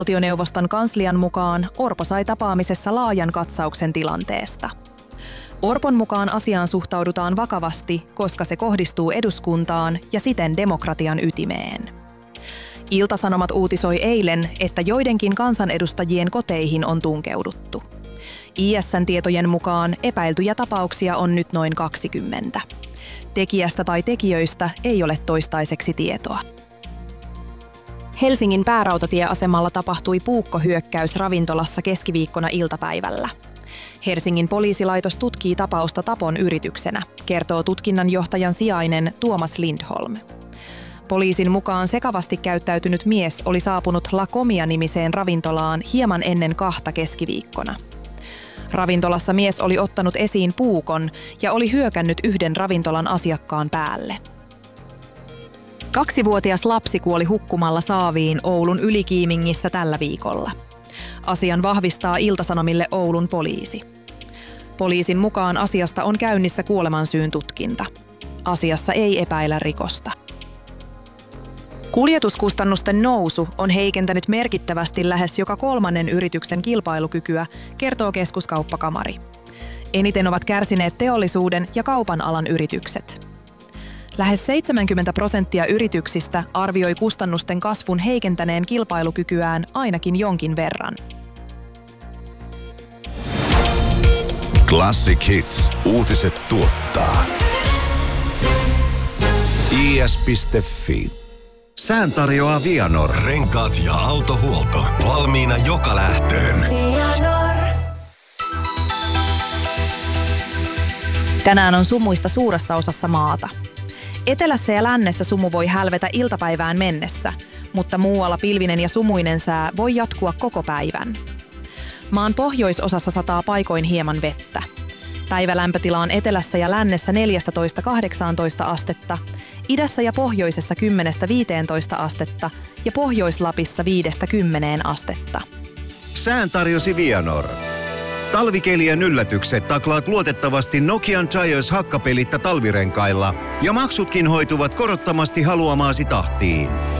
Valtioneuvoston kanslian mukaan Orpo sai tapaamisessa laajan katsauksen tilanteesta. Orpon mukaan asiaan suhtaudutaan vakavasti, koska se kohdistuu eduskuntaan ja siten demokratian ytimeen. Ilta-Sanomat uutisoi eilen, että joidenkin kansanedustajien koteihin on tunkeuduttu. ISN tietojen mukaan epäiltyjä tapauksia on nyt noin 20. Tekijästä tai tekijöistä ei ole toistaiseksi tietoa. Helsingin päärautatieasemalla tapahtui puukkohyökkäys ravintolassa keskiviikkona iltapäivällä. Helsingin poliisilaitos tutkii tapausta tapon yrityksenä, kertoo tutkinnanjohtajan sijainen Tuomas Lindholm. Poliisin mukaan sekavasti käyttäytynyt mies oli saapunut La Comia-nimiseen ravintolaan hieman ennen 2 keskiviikkona. Ravintolassa mies oli ottanut esiin puukon ja oli hyökännyt yhden ravintolan asiakkaan päälle. 2-vuotias lapsi kuoli hukkumalla saaviin Oulun Ylikiimingissä tällä viikolla. Asian vahvistaa Ilta-Sanomille Oulun poliisi. Poliisin mukaan asiasta on käynnissä kuolemansyyn tutkinta. Asiassa ei epäillä rikosta. Kuljetuskustannusten nousu on heikentänyt merkittävästi lähes joka 3. yrityksen kilpailukykyä, kertoo Keskuskauppakamari. Eniten ovat kärsineet teollisuuden ja kaupan alan yritykset. Lähes 70% yrityksistä arvioi kustannusten kasvun heikentäneen kilpailukykyään ainakin jonkin verran. Classic Hits. Uutiset tuottaa. is.fi. Sään tarjoaa Vianor. Renkaat ja autohuolto. Valmiina joka lähtöön. Tänään on sumuista suuressa osassa maata. Etelässä ja lännessä sumu voi hälvetä iltapäivään mennessä, mutta muualla pilvinen ja sumuinen sää voi jatkua koko päivän. Maan pohjoisosassa sataa paikoin hieman vettä. Päivälämpötila on etelässä ja lännessä 14–18 astetta, idässä ja pohjoisessa 10–15 astetta ja Pohjois-Lapissa 5–10 astetta. Sään tarjosi Vianor. Talvikelien yllätykset taklaat luotettavasti Nokian Giants hakkapelitta talvirenkailla ja maksutkin hoituvat korottomasti haluamaasi tahtiin.